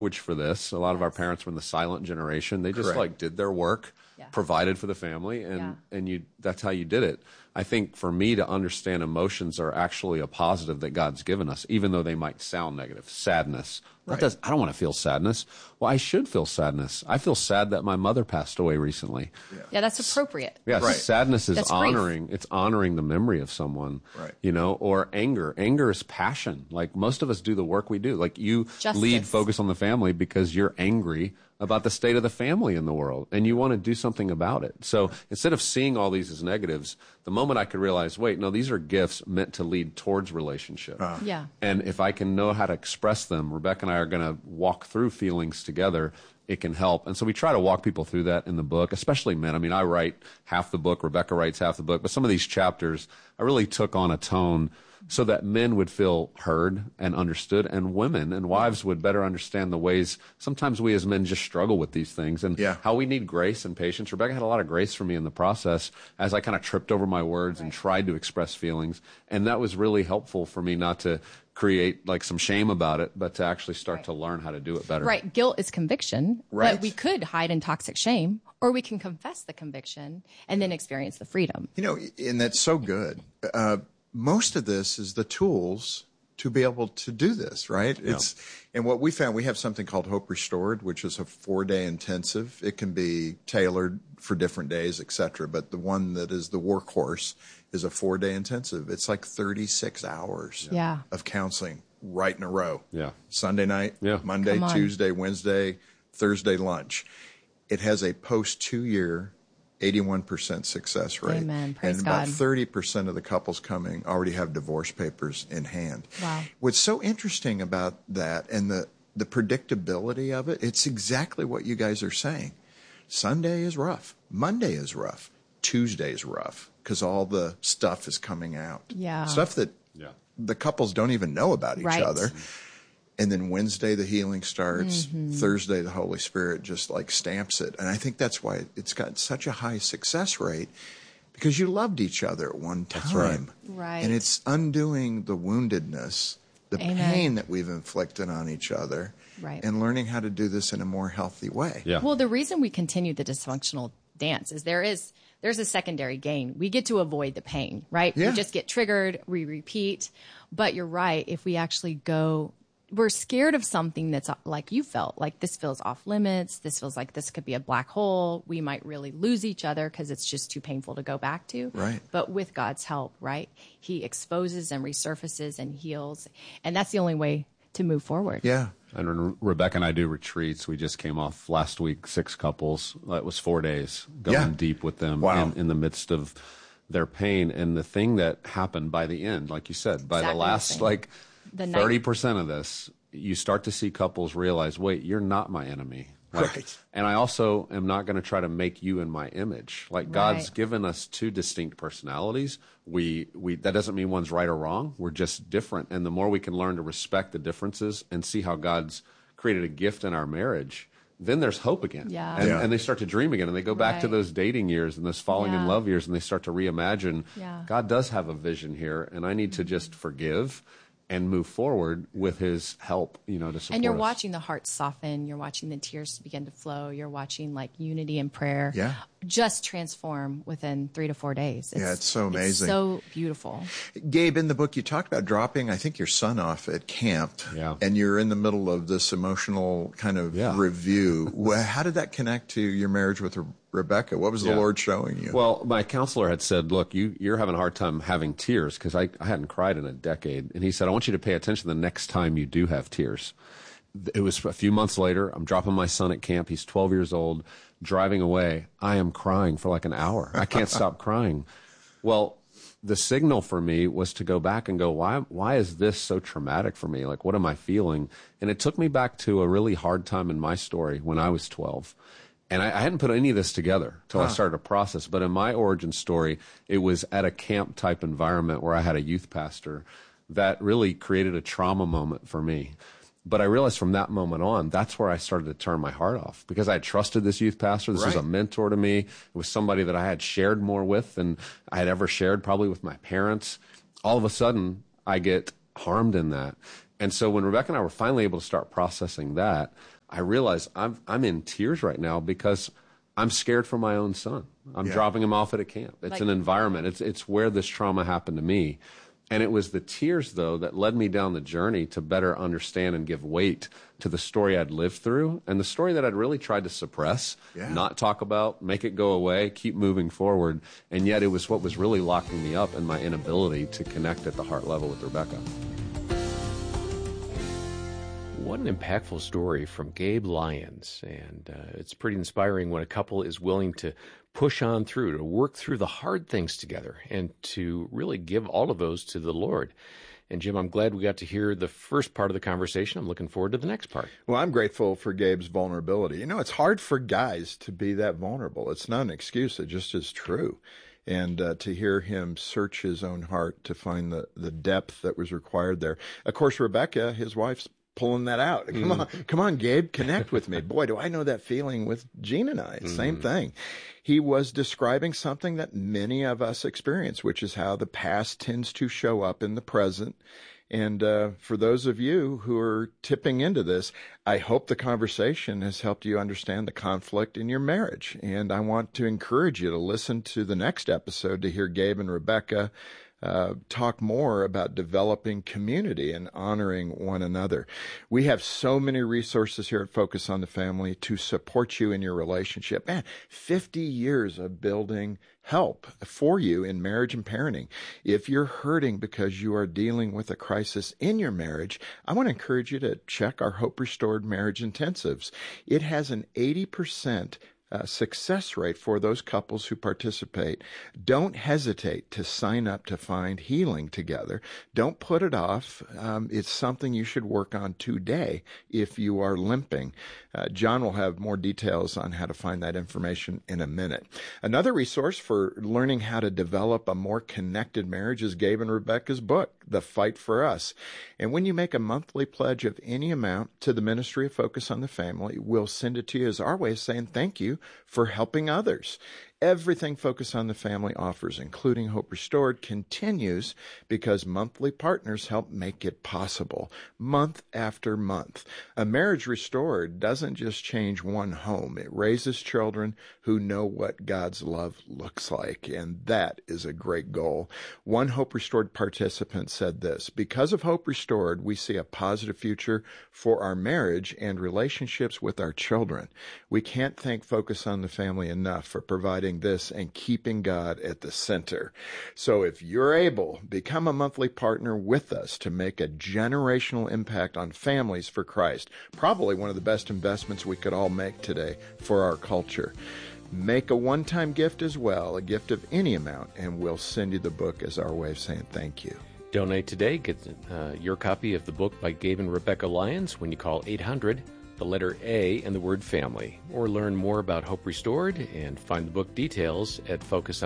language for this. A lot of our parents were in the silent generation. They just Correct. like did their work, provided for the family, and that's how you did it. I think for me to understand emotions are actually a positive that God's given us, even though they might sound negative. Sadness. I don't want to feel sadness. Well, I should feel sadness. I feel sad that my mother passed away recently. Yeah, that's appropriate. Yeah, sadness is That's honoring. It's honoring the memory of someone. Right. You know, or anger. Anger is passion. Like most of us do the work we do. Like you Justice. lead Focus on the Family because you're angry about the state of the family in the world and you want to do something about it. So instead of seeing all these as negatives, the moment I could realize, wait, no, these are gifts meant to lead towards relationship. Yeah. And if I can know how to express them, Rebecca and I are going to walk through feelings together. It can help. And so we try to walk people through that in the book, especially men. I mean, I write half the book, Rebecca writes half the book, but some of these chapters I really took on a tone so that men would feel heard and understood, and women and wives would better understand the ways sometimes we as men just struggle with these things and how we need grace and patience. Rebecca had a lot of grace for me in the process as I kind of tripped over my words and tried to express feelings. And that was really helpful for me not to create like some shame about it, but to actually start to learn how to do it better. Right. Guilt is conviction. Right. But we could hide in toxic shame, or we can confess the conviction and then experience the freedom. You know, and that's so good. Most of this is the tools to be able to do this, right? And what we found, we have something called Hope Restored, which is a 4-day intensive. It can be tailored for different days, et cetera. But the one that is the workhorse is a 4-day intensive. It's like 36 hours of counseling right in a row. Yeah. Sunday night, Monday, Tuesday, Wednesday, Thursday lunch. It has a post 2-year 81% success rate. Amen. Praise and God. about 30% of the couples coming already have divorce papers in hand. Wow. What's so interesting about that and the predictability of it, it's exactly what you guys are saying. Sunday is rough. Monday is rough. Tuesday is rough because all the stuff is coming out. Yeah. Stuff that the couples don't even know about each other. And then Wednesday, the healing starts. Thursday, the Holy Spirit just like stamps it. And I think that's why it's got such a high success rate, because you loved each other at one time. That's right. And it's undoing the woundedness, the pain that we've inflicted on each other, and learning how to do this in a more healthy way. Yeah. Well, the reason we continue the dysfunctional dance is there's a secondary gain. We get to avoid the pain, right? Yeah. We just get triggered, we repeat. But you're right. If we actually go, we're scared of something that's like you felt, like this feels off limits. This feels like this could be a black hole. We might really lose each other because it's just too painful to go back to. Right. But with God's help, right? He exposes and resurfaces and heals. And that's the only way to move forward. Yeah. And when Rebecca and I do retreats, we just came off last week, 6 couples. It was 4 days going deep with them in the midst of their pain. And the thing that happened by the end, like you said, by the last, like, 30% of this, you start to see couples realize, wait, you're not my enemy. Like, and I also am not going to try to make you in my image. Like God's given us 2 distinct personalities. We that doesn't mean one's right or wrong. We're just different. And the more we can learn to respect the differences and see how God's created a gift in our marriage, then there's hope again. Yeah. And they start to dream again. And they go back to those dating years and those falling in love years, and they start to reimagine, God does have a vision here, and I need to just forgive and move forward with his help, to support And you're us. watching the heart soften. You're watching the tears begin to flow. You're watching like unity and prayer just transform within 3 to 4 days. It's so amazing. It's so beautiful. Gabe, in the book, you talked about dropping, I think, your son off at camp. Yeah. And you're in the middle of this emotional kind of review. How did that connect to your marriage with Rebecca? What was the Lord showing you? Well, my counselor had said, look, you're having a hard time having tears, because I hadn't cried in a decade. And he said, I want you to pay attention the next time you do have tears. It was a few months later. I'm dropping my son at camp. He's 12 years old, driving away. I am crying for like an hour. I can't stop crying. Well, the signal for me was to go back and go, why is this so traumatic for me? Like, what am I feeling? And it took me back to a really hard time in my story when I was 12. And I hadn't put any of this together until I started to process. But in my origin story, it was at a camp-type environment where I had a youth pastor that really created a trauma moment for me. But I realized from that moment on, that's where I started to turn my heart off, because I had trusted this youth pastor. This was a mentor to me. It was somebody that I had shared more with than I had ever shared, probably with my parents. All of a sudden, I get harmed in that. And so when Rebecca and I were finally able to start processing that, I realized I'm in tears right now because I'm scared for my own son. I'm dropping him off at a camp. It's an environment. It's where this trauma happened to me. And it was the tears, though, that led me down the journey to better understand and give weight to the story I'd lived through and the story that I'd really tried to suppress, not talk about, make it go away, keep moving forward. And yet it was what was really locking me up and my inability to connect at the heart level with Rebecca. What an impactful story from Gabe Lyons. And it's pretty inspiring when a couple is willing to push on through, to work through the hard things together, and to really give all of those to the Lord. And Jim, I'm glad we got to hear the first part of the conversation. I'm looking forward to the next part. Well, I'm grateful for Gabe's vulnerability. You know, it's hard for guys to be that vulnerable. It's not an excuse. It just is true. And to hear him search his own heart to find the depth that was required there. Of course, Rebecca, his wife's pulling that out. Come on, Gabe, connect with me. Boy, do I know that feeling with Gene and I. Same thing. He was describing something that many of us experience, which is how the past tends to show up in the present. And for those of you who are tipping into this, I hope the conversation has helped you understand the conflict in your marriage. And I want to encourage you to listen to the next episode to hear Gabe and Rebecca talk more about developing community and honoring one another. We have so many resources here at Focus on the Family to support you in your relationship. Man, 50 years of building help for you in marriage and parenting. If you're hurting because you are dealing with a crisis in your marriage, I want to encourage you to check our Hope Restored Marriage Intensives. It has an 80% success rate for those couples who participate. Don't hesitate to sign up to find healing together. Don't put it off. It's something you should work on today if you are limping. John will have more details on how to find that information in a minute. Another resource for learning how to develop a more connected marriage is Gabe and Rebecca's book, The Fight for Us. And when you make a monthly pledge of any amount to the Ministry of Focus on the Family, we'll send it to you as our way of saying thank you for helping others. Everything Focus on the Family offers, including Hope Restored, continues because monthly partners help make it possible, month after month. A marriage restored doesn't just change one home. It raises children who know what God's love looks like, and that is a great goal. One Hope Restored participant said this: because of Hope Restored, we see a positive future for our marriage and relationships with our children. We can't thank Focus on the Family enough for providing this and keeping God at the center. So if you're able, become a monthly partner with us to make a generational impact on families for Christ. Probably one of the best investments we could all make today for our culture. Make a one-time gift as well, a gift of any amount, and we'll send you the book as our way of saying thank you. Donate today. Get your copy of the book by Gabe and Rebecca Lyons when you call 800 the letter A and the word family, or learn more about Hope Restored and find the book details at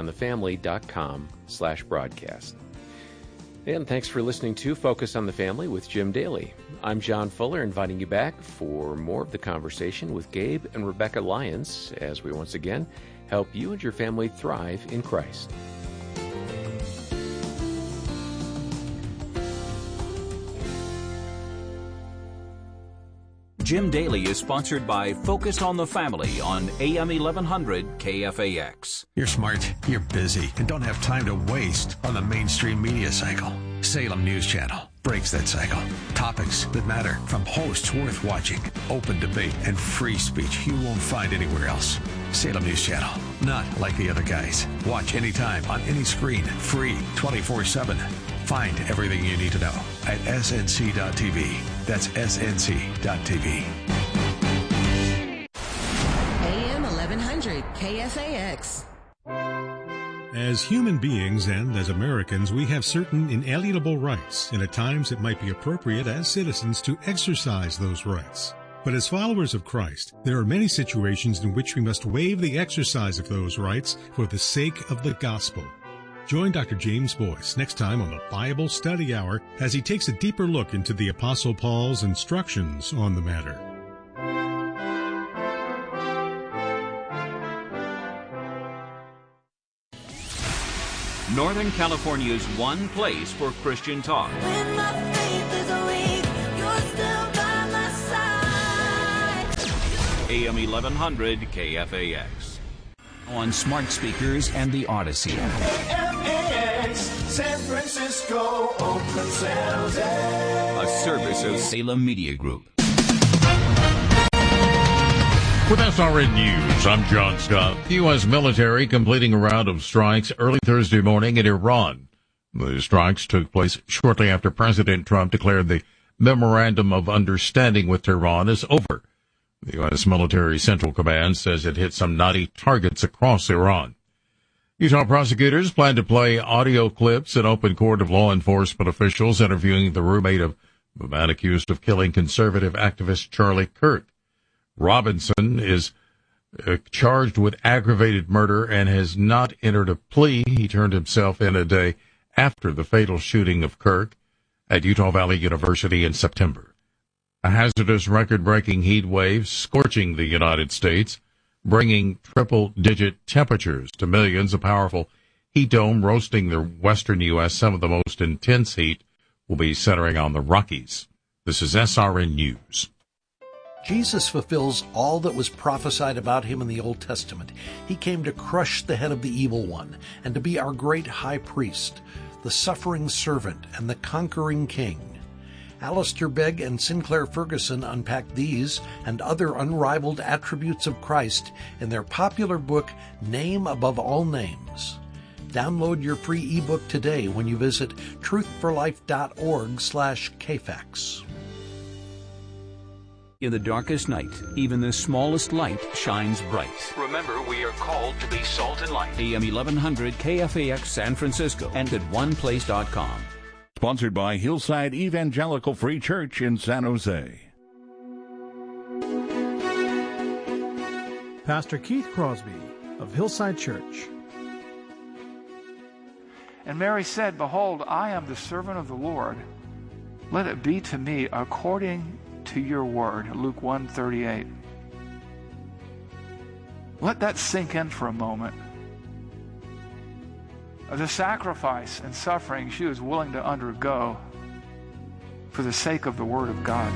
focusonthefamily.com/broadcast. And thanks for listening to Focus on the Family with Jim Daly. I'm John Fuller, inviting you back for more of the conversation with Gabe and Rebecca Lyons as we once again help you and your family thrive in Christ. Jim Daly is sponsored by Focus on the Family on AM 1100 KFAX. You're smart, you're busy, and don't have time to waste on the mainstream media cycle. Salem News Channel breaks that cycle. Topics that matter from hosts worth watching, open debate, and free speech you won't find anywhere else. Salem News Channel, not like the other guys. Watch anytime on any screen, free, 24/7. Find everything you need to know at snc.tv. That's snc.tv. AM 1100 KFAX. As human beings and as Americans, we have certain inalienable rights, and at times it might be appropriate as citizens to exercise those rights. But as followers of Christ, there are many situations in which we must waive the exercise of those rights for the sake of the gospel. Join Dr. James Boyce next time on the Bible Study Hour as he takes a deeper look into the Apostle Paul's instructions on the matter. Northern California's one place for Christian talk. When my faith is weak, AM 1100 KFAX. On smart speakers and the Odyssey app. KFAX, San Francisco, Oakland, San Jose. A service of Salem Media Group. With SRN News, I'm John Scott. The U.S. military completing a round of strikes early Thursday morning in Iran. The strikes took place shortly after President Trump declared the Memorandum of Understanding with Tehran is over. The U.S. Military Central Command says it hit some 90 targets across Iran. Utah prosecutors plan to play audio clips in open court of law enforcement officials interviewing the roommate of the man accused of killing conservative activist Charlie Kirk. Robinson is charged with aggravated murder and has not entered a plea. He turned himself in a day after the fatal shooting of Kirk at Utah Valley University in September. A hazardous record-breaking heat wave scorching the United States, bringing triple-digit temperatures to millions. A powerful heat dome roasting the western U.S. Some of the most intense heat will be centering on the Rockies. This is SRN News. Jesus fulfills all that was prophesied about him in the Old Testament. He came to crush the head of the evil one and to be our great high priest, the suffering servant and the conquering king. Alistair Begg and Sinclair Ferguson unpack these and other unrivaled attributes of Christ in their popular book, Name Above All Names. Download your free ebook today when you visit truthforlife.org/KFAX. In the darkest night, even the smallest light shines bright. Remember, we are called to be salt and light. AM 1100 KFAX San Francisco and at oneplace.com. Sponsored by Hillside Evangelical Free Church in San Jose. Pastor Keith Crosby of Hillside Church. And Mary said, Behold, I am the servant of the Lord. Let it be to me according to your word. Luke 1:38. Let that sink in for a moment. The sacrifice and suffering she was willing to undergo for the sake of the Word of God.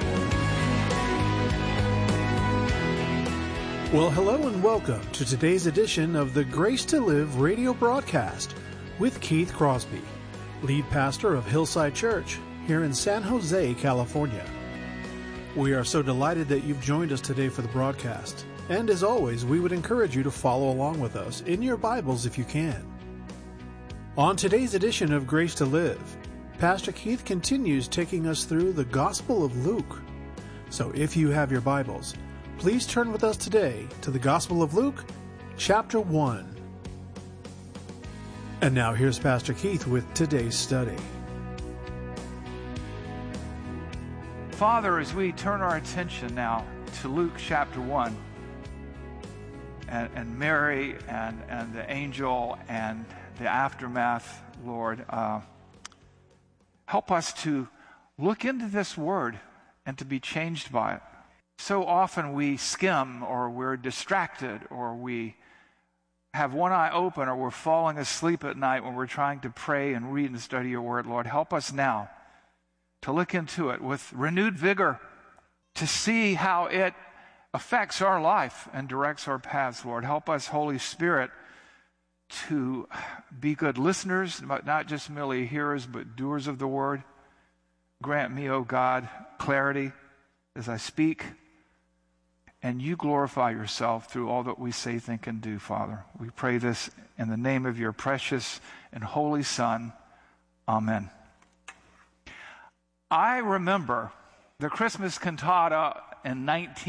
Well, hello and welcome to today's edition of the Grace to Live radio broadcast with Keith Crosby, lead pastor of Hillside Church here in San Jose, California. We are so delighted that you've joined us today for the broadcast. And as always, we would encourage you to follow along with us in your Bibles if you can. On today's edition of Grace to Live, Pastor Keith continues taking us through the Gospel of Luke. So if you have your Bibles, please turn with us today to the Gospel of Luke, chapter 1. And now here's Pastor Keith with today's study. Father, as we turn our attention now to Luke chapter 1, and Mary and the angel and the aftermath, Lord, help us to look into this word and to be changed by it. So often we skim, or we're distracted, or we have one eye open, or we're falling asleep at night when we're trying to pray and read and study your word. Lord, help us now to look into it with renewed vigor, to see how it affects our life and directs our paths, Lord. Help us, Holy Spirit, to be good listeners, but not just merely hearers, but doers of the word. Grant me, O God, clarity as I speak, and you glorify yourself through all that we say, think, and do, Father. We pray this in the name of your precious and holy Son. Amen. I remember the Christmas cantata in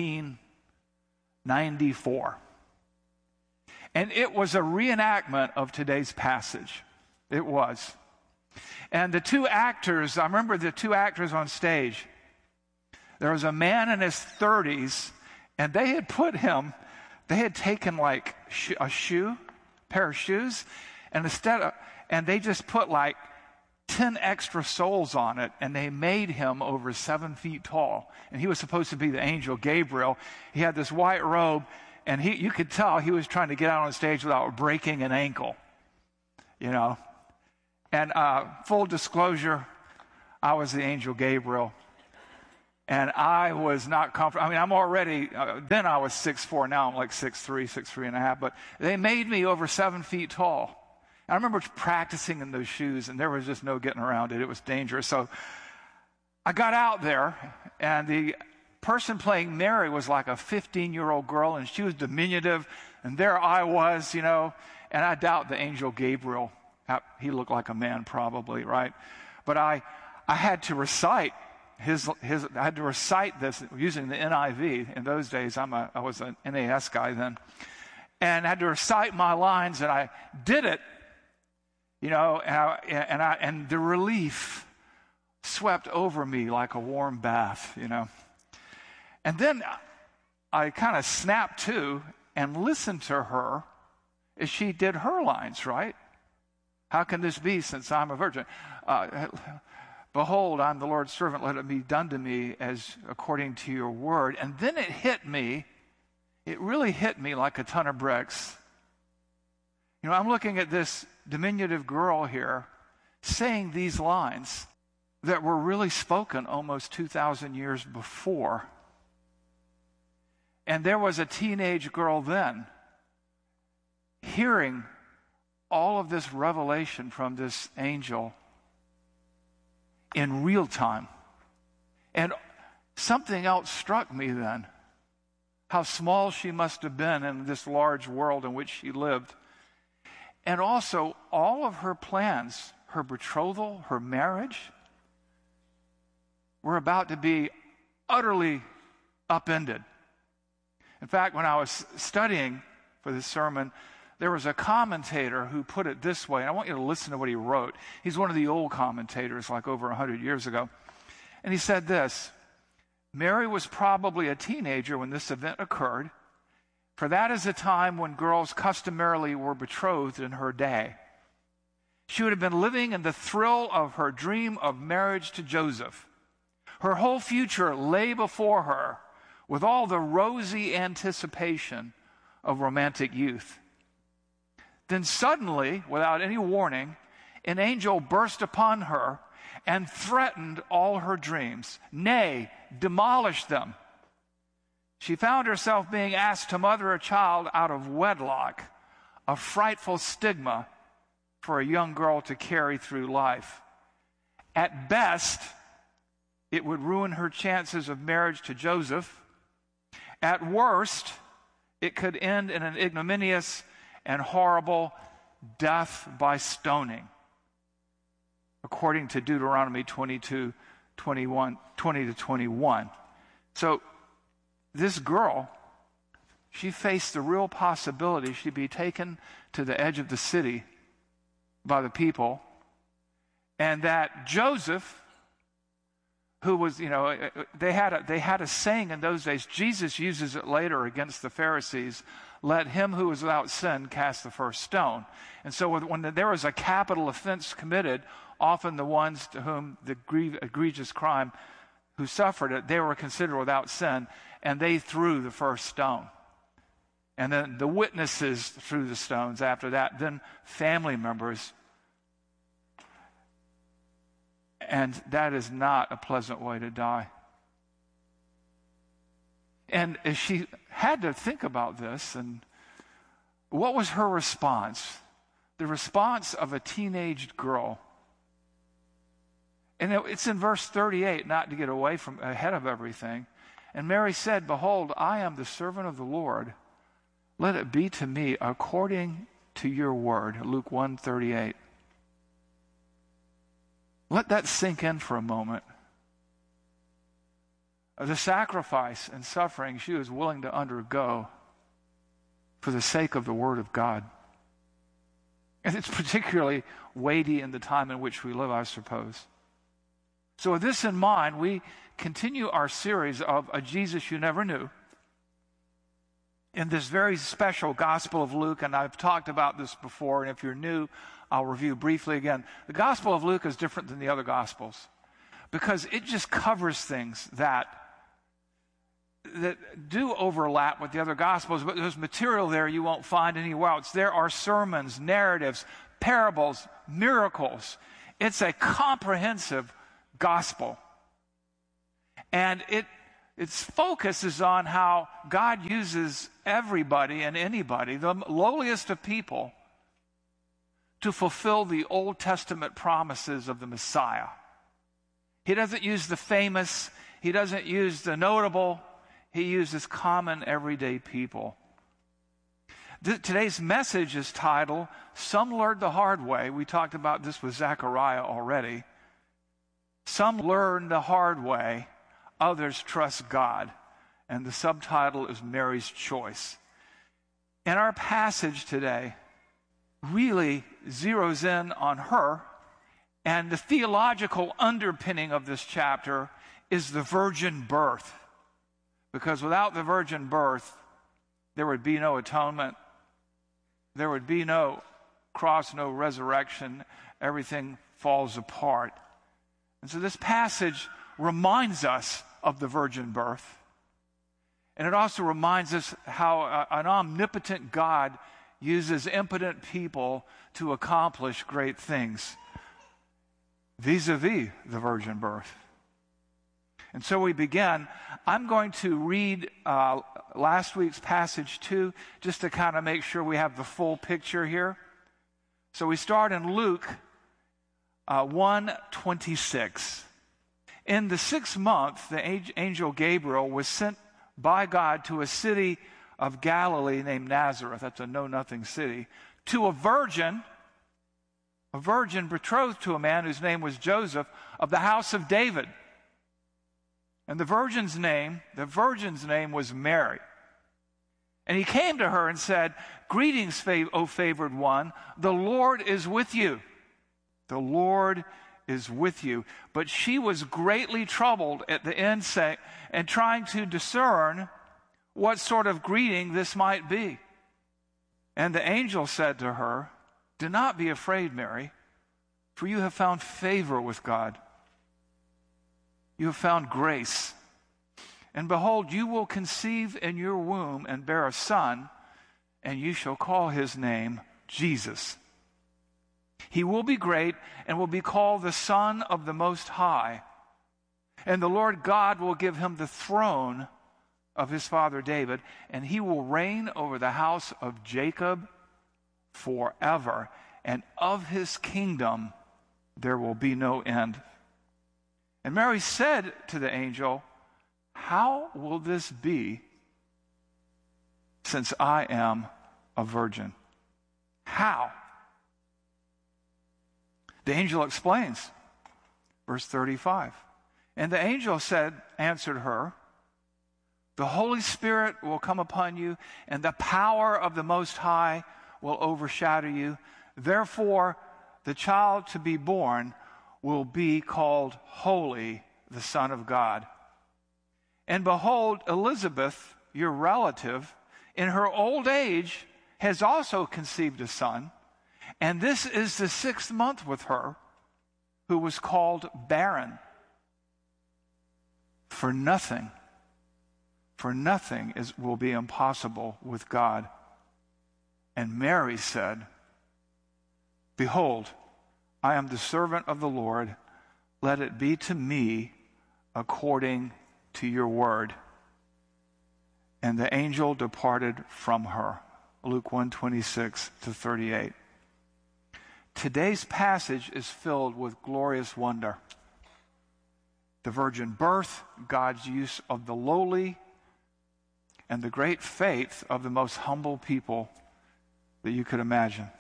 1994. And it was a reenactment of today's passage. It was. And the two actors, I remember the two actors on stage. There was a man in his 30s, and they had taken like a pair of shoes, and and they just put like 10 extra soles on it, and they made him over 7 feet tall. And he was supposed to be the angel Gabriel. He had this white robe, and you could tell he was trying to get out on stage without breaking an ankle, you know. And full disclosure, I was the angel Gabriel. And I was not comfortable. I mean, I'm already, then I was 6'4", now I'm like 6'3", 6'3.5", but they made me over 7 feet tall. I remember practicing in those shoes, and there was just no getting around it. It was dangerous. So I got out there, and the person playing Mary was like a 15-year-old girl, and she was diminutive, and there I was, you know, and I doubt the angel Gabriel. He looked like a man probably, right? But I had to recite I had to recite this using the NIV. In those days, I was an NAS guy then, and I had to recite my lines, and I did it, you know, and the relief swept over me like a warm bath, you know. And then I kind of snapped to and listened to her as she did her lines, right? How can this be since I'm a virgin? Behold, I'm the Lord's servant. Let it be done to me as according to your word. And then it hit me. It really hit me like a ton of bricks. You know, I'm looking at this diminutive girl here saying these lines that were really spoken almost 2,000 years before. And there was a teenage girl then hearing all of this revelation from this angel in real time. And something else struck me then. How small she must have been in this large world in which she lived. And also all of her plans, her betrothal, her marriage, were about to be utterly upended. In fact, when I was studying for this sermon, there was a commentator who put it this way, and I want you to listen to what he wrote. He's one of the old commentators, like over 100 years ago. And he said this: Mary was probably a teenager when this event occurred, for that is a time when girls customarily were betrothed in her day. She would have been living in the thrill of her dream of marriage to Joseph. Her whole future lay before her with all the rosy anticipation of romantic youth. Then suddenly, without any warning, an angel burst upon her and threatened all her dreams, nay, demolished them. She found herself being asked to mother a child out of wedlock, a frightful stigma for a young girl to carry through life. At best, it would ruin her chances of marriage to Joseph. At worst, it could end in an ignominious and horrible death by stoning, according to Deuteronomy 20-21. So this girl, she faced the real possibility she'd be taken to the edge of the city by the people, and that Joseph, who was, you know, they had a saying in those days. Jesus uses it later against the Pharisees: let him who is without sin cast the first stone. And so when there was a capital offense committed, often the ones to whom the egregious crime who suffered it, they were considered without sin, and they threw the first stone. And then the witnesses threw the stones after that, then family members. And that is not a pleasant way to die. And as she had to think about this, and what was her response? The response of a teenage girl. And it's in verse 38, not to get away from ahead of everything. And Mary said, behold, I am the servant of the Lord. Let it be to me according to your word. Luke 1:38. Let that sink in for a moment. The sacrifice and suffering she was willing to undergo for the sake of the Word of God. And it's particularly weighty in the time in which we live, I suppose. So with this in mind, we continue our series of A Jesus You Never Knew in this very special Gospel of Luke, and I've talked about this before, and if you're new, I'll review briefly again. The Gospel of Luke is different than the other Gospels because it just covers things that do overlap with the other Gospels, but there's material there you won't find anywhere else. There are sermons, narratives, parables, miracles. It's a comprehensive gospel. And its focus is on how God uses everybody and anybody, the lowliest of people, to fulfill the Old Testament promises of the Messiah. He doesn't use the famous, he doesn't use the notable, he uses common, everyday people. Today's message is titled, Some Learned the Hard Way. We talked about this with Zechariah already. Some learned the hard way, others trust God. And the subtitle is Mary's Choice. And our passage today really zeroes in on her, and the theological underpinning of this chapter is the virgin birth. Because without the virgin birth, there would be no atonement. There would be no cross, no resurrection. Everything falls apart. And so this passage reminds us of the virgin birth. And it also reminds us how an omnipotent God uses impotent people to accomplish great things vis-a-vis the virgin birth. And so we begin. I'm going to read last week's passage too, just to kind of make sure we have the full picture here. So we start in Luke 1:26. In the 6th month, the angel Gabriel was sent by God to a city of Galilee named Nazareth. That's a know-nothing city. To a virgin betrothed to a man whose name was Joseph, of the house of David. And the virgin's name was Mary. And he came to her and said, "Greetings, O favored one, the Lord is with you." The Lord is with you. But she was greatly troubled at the inset and trying to discern what sort of greeting this might be. And the angel said to her, "Do not be afraid, Mary, for you have found favor with God. You have found grace. And behold, you will conceive in your womb and bear a son, and you shall call his name Jesus. He will be great and will be called the Son of the Most High. And the Lord God will give him the throne of his father David, and he will reign over the house of Jacob forever, and of his kingdom there will be no end." And Mary said to the angel, "How will this be, since I am a virgin?" How? The angel explains, verse 35. And the angel answered her, "The Holy Spirit will come upon you, and the power of the Most High will overshadow you. Therefore, the child to be born will be called Holy, the Son of God. And behold, Elizabeth, your relative, in her old age has also conceived a son, and this is the 6th month with her, who was called barren. For nothing will be impossible with God." And Mary said, "Behold, I am the servant of the Lord. Let it be to me according to your word." And the angel departed from her. Luke 1:26-38. Today's passage is filled with glorious wonder. The virgin birth, God's use of the lowly, and the great faith of the most humble people that you could imagine.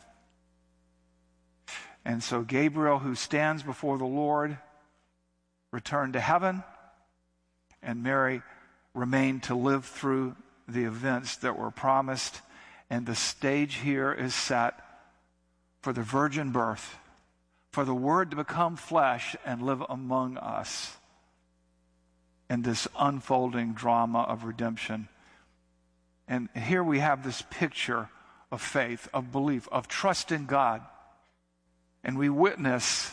And so Gabriel, who stands before the Lord, returned to heaven, and Mary remained to live through the events that were promised. And the stage here is set for the virgin birth, for the Word to become flesh and live among us in this unfolding drama of redemption. And here we have this picture of faith, of belief, of trust in God. And we witness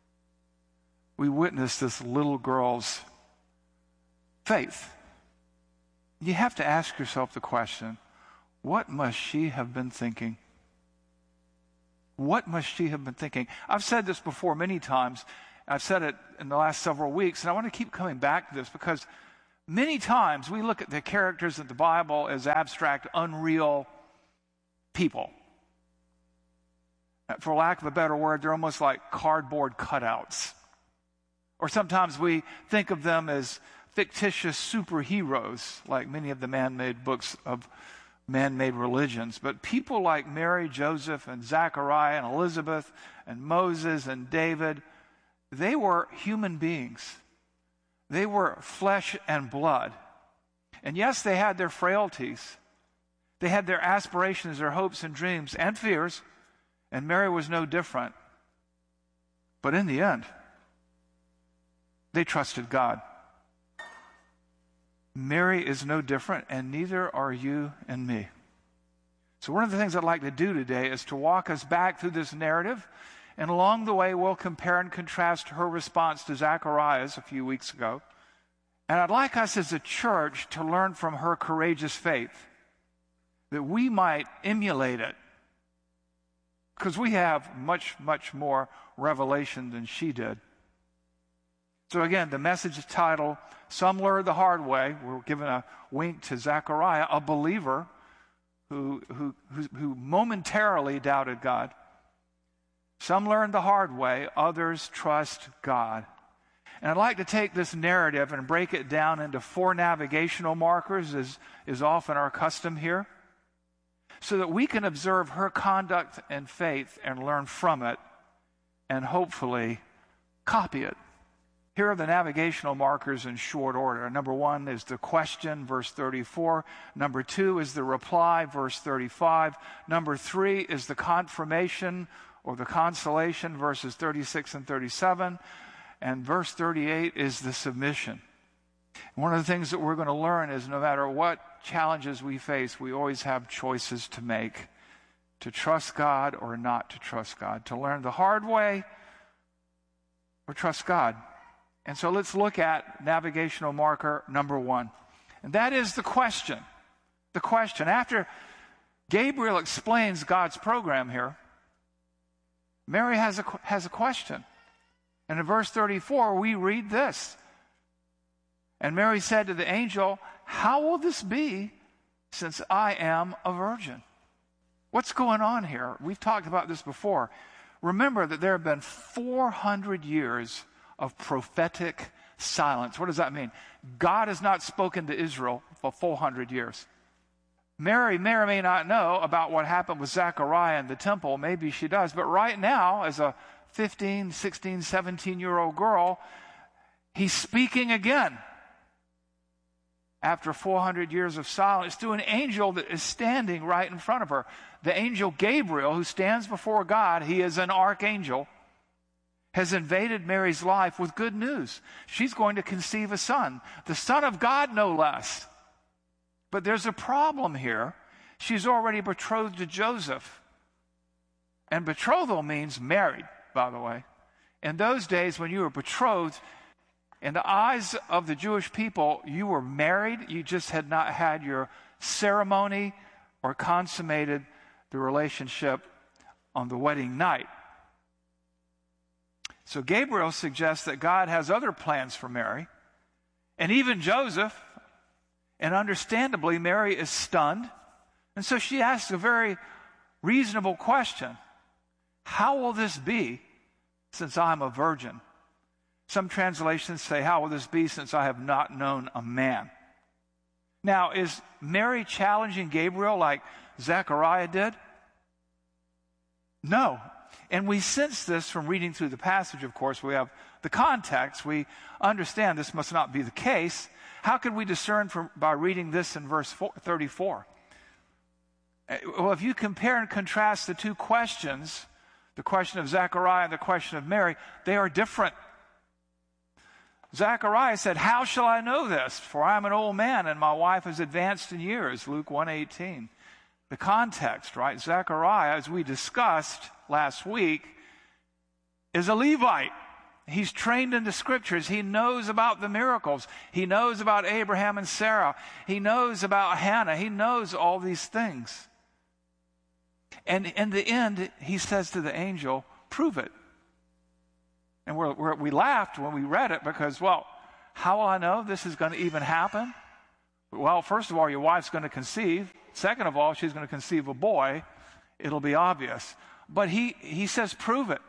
this little girl's faith. You have to ask yourself the question, what must she have been thinking? What must she have been thinking? I've said this before many times, I've said it in the last several weeks, and I want to keep coming back to this because many times we look at the characters in the Bible as abstract, unreal people. For lack of a better word, they're almost like cardboard cutouts. Or sometimes we think of them as fictitious superheroes, like many of the man-made books of man-made religions. But people like Mary, Joseph, and Zechariah, and Elizabeth, and Moses, and David, they were human beings. They were flesh and blood. And yes, they had their frailties. They had their aspirations, their hopes and dreams and fears. And Mary was no different. But in the end, they trusted God. Mary is no different, and neither are you and me. So one of the things I'd like to do today is to walk us back through this narrative. And along the way, we'll compare and contrast her response to Zacharias a few weeks ago. And I'd like us as a church to learn from her courageous faith, that we might emulate it, because we have much, much more revelation than she did. So again, the message is titled, Some Learned the Hard Way. We're given a wink to Zechariah, a believer who momentarily doubted God. Some learned the hard way, others trust God. And I'd like to take this narrative and break it down into 4 navigational markers, as is often our custom here, so that we can observe her conduct and faith and learn from it and hopefully copy it. Here are the navigational markers in short order. Number 1 is the question, verse 34. Number 2 is the reply, verse 35. Number 3 is the confirmation or the consolation, verses 36 and 37. And verse 38 is the submission. One of the things that we're going to learn is no matter what challenges we face, we always have choices to make, to trust God or not to trust God, to learn the hard way or trust God. And so let's look at navigational marker number 1. And that is the question. The question. After Gabriel explains God's program here, Mary has a question. And in verse 34, we read this. And Mary said to the angel, "How will this be since I am a virgin?" What's going on here? We've talked about this before. Remember that there have been 400 years of prophetic silence. What does that mean? God has not spoken to Israel for 400 years. Mary may or may not know about what happened with Zechariah in the temple. Maybe she does. But right now, as a 15, 16, 17-year-old girl, he's speaking again. After 400 years of silence, through an angel that is standing right in front of her. The angel Gabriel, who stands before God, he is an archangel, has invaded Mary's life with good news. She's going to conceive a son, the Son of God, no less. But there's a problem here. She's already betrothed to Joseph. And betrothal means married, by the way. In those days, when you were betrothed, in the eyes of the Jewish people, you were married. You just had not had your ceremony or consummated the relationship on the wedding night. So Gabriel suggests that God has other plans for Mary, and even Joseph. And understandably, Mary is stunned. And so she asks a very reasonable question. How will this be since I'm a virgin? Some translations say, how will this be since I have not known a man? Now, is Mary challenging Gabriel like Zechariah did? No. And we sense this from reading through the passage, of course. We have the context. We understand this must not be the case. How could we discern by reading this in verse 34? Well, if you compare and contrast the two questions, the question of Zechariah and the question of Mary, they are different. Zechariah said, "How shall I know this? For I am an old man and my wife is advanced in years." Luke 1:18. The context, right? Zechariah, as we discussed last week, is a Levite. He's trained in the scriptures. He knows about the miracles. He knows about Abraham and Sarah. He knows about Hannah. He knows all these things. And in the end, he says to the angel, "Prove it." And we laughed when we read it because, well, how will I know this is going to even happen? Well, first of all, your wife's going to conceive. Second of all, she's going to conceive a boy. It'll be obvious. But he says, prove it.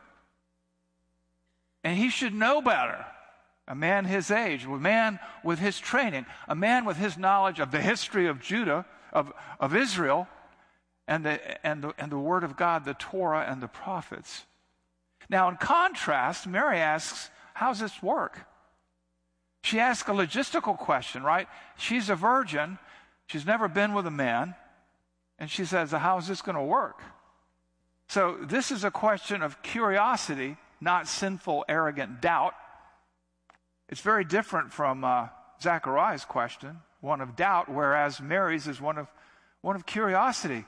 And he should know better. A man his age, a man with his training, a man with his knowledge of the history of Judah, of Israel, and the Word of God, the Torah and the prophets. Now, in contrast, Mary asks, how does this work? She asks a logistical question, right? She's a virgin. She's never been with a man. And she says, how is this going to work? So this is a question of curiosity, not sinful, arrogant doubt. It's very different from Zechariah's question, one of doubt, whereas Mary's is one of curiosity.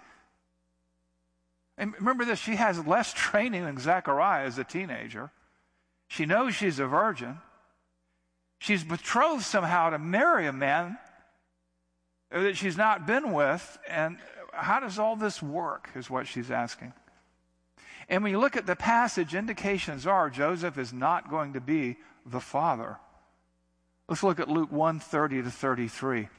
And remember this, she has less training than Zechariah as a teenager. She knows she's a virgin. She's betrothed somehow to marry a man that she's not been with. And how does all this work is what she's asking. And when you look at the passage, indications are Joseph is not going to be the father. Let's look at Luke 1:30-33.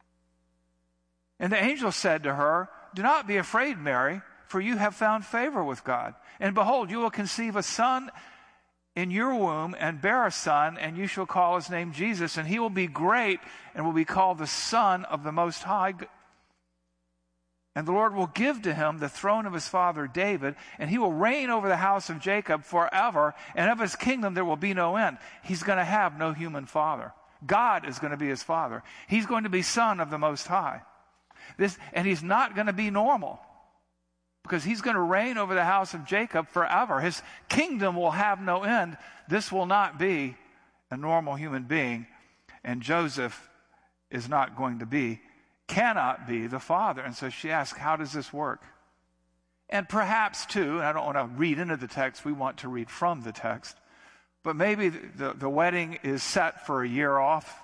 And the angel said to her, do not be afraid, Mary, for you have found favor with God. And behold, you will conceive a son in your womb and bear a son, and you shall call his name Jesus, and he will be great and will be called the Son of the Most High. And the Lord will give to him the throne of his father David, and he will reign over the house of Jacob forever, and of his kingdom there will be no end. He's going to have no human father. God is going to be his father. He's going to be Son of the Most High. And he's not going to be normal, because he's going to reign over the house of Jacob forever. His kingdom will have no end. This will not be a normal human being, and Joseph is not going to be, cannot be the father. And so she asks, how does this work? And perhaps too, and I don't want to read into the text, we want to read from the text, but maybe the wedding is set for a year off.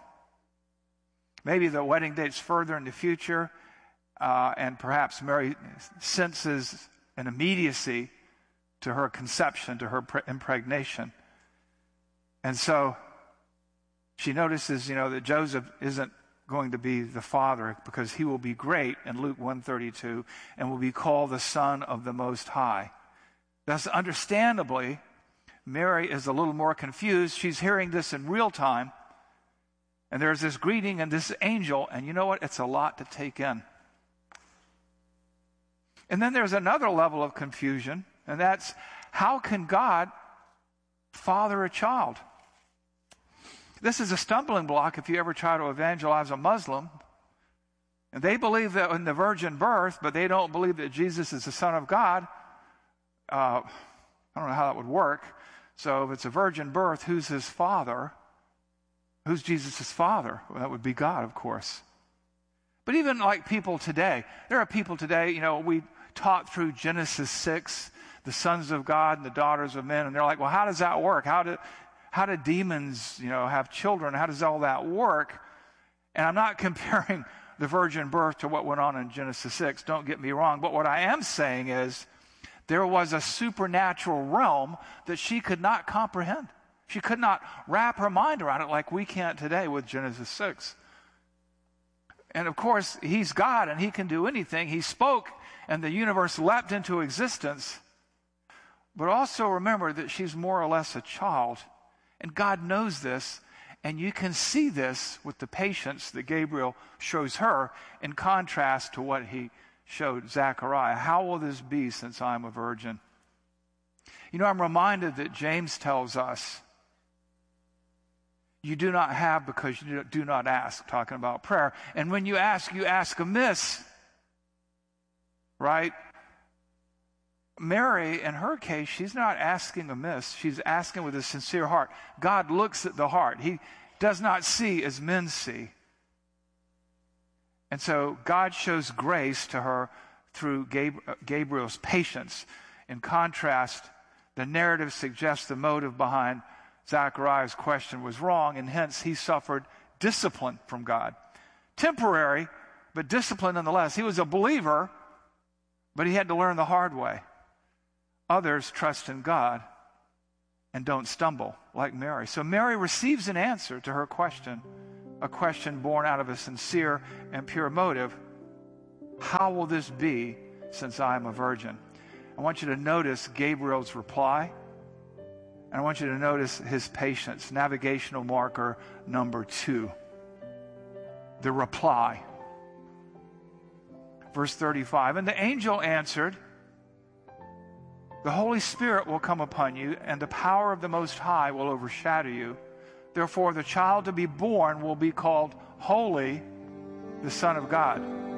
Maybe the wedding date's further in the future, and perhaps Mary senses an immediacy to her conception, to her impregnation. And so she notices, that Joseph isn't going to be the father, because he will be great in Luke 1:32 and will be called the Son of the Most High. Thus, understandably, Mary is a little more confused. She's hearing this in real time, and there's this greeting and this angel, and you know what? It's a lot to take in. And then there's another level of confusion, and that's, how can God father a child? This is a stumbling block if you ever try to evangelize a Muslim. And they believe that in the virgin birth, but they don't believe that Jesus is the Son of God. I don't know how that would work. So if it's a virgin birth, who's his father? Who's Jesus' father? Well, that would be God, of course. But even like people today, there are people today, we taught through Genesis 6, the sons of God and the daughters of men, and they're like, well, how does that work? How do demons, have children? How does all that work? And I'm not comparing the virgin birth to what went on in Genesis 6. Don't get me wrong. But what I am saying is there was a supernatural realm that she could not comprehend. She could not wrap her mind around it like we can't today with Genesis 6. And of course, he's God and he can do anything. He spoke and the universe leapt into existence. But also remember that she's more or less a child. And God knows this, and you can see this with the patience that Gabriel shows her in contrast to what he showed Zechariah. How will this be since I'm a virgin? I'm reminded that James tells us, you do not have because you do not ask, talking about prayer. And when you ask amiss, right? Mary, in her case, she's not asking amiss. She's asking with a sincere heart. God looks at the heart. He does not see as men see. And so God shows grace to her through Gabriel's patience. In contrast, the narrative suggests the motive behind Zechariah's question was wrong, and hence he suffered discipline from God. Temporary, but discipline nonetheless. He was a believer, but he had to learn the hard way. Others trust in God and don't stumble like Mary. So Mary receives an answer to her question, a question born out of a sincere and pure motive. How will this be since I am a virgin? I want you to notice Gabriel's reply. And I want you to notice his patience. Navigational marker number 2. The reply. Verse 35, and the angel answered, the Holy Spirit will come upon you, and the power of the Most High will overshadow you. Therefore, the child to be born will be called Holy, the Son of God.